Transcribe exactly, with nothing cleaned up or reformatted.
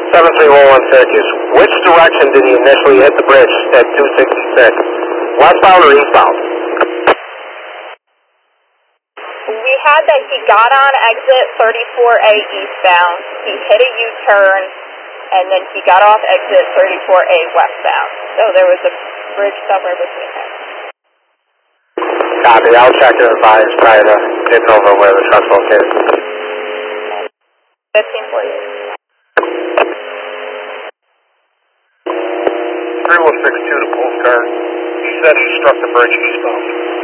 seven three one one Syracuse. Which direction did he initially hit the bridge at two sixty-six? Westbound or eastbound? We had that he got on exit thirty-four A eastbound, he hit a U-turn, and then he got off exit thirty-four A westbound. So there was a bridge somewhere between them. Copy, I'll check and advise prior to getting over where the truck's located. fifteen forty-eight. three one six two to Polestar. He said he struck the bridge eastbound.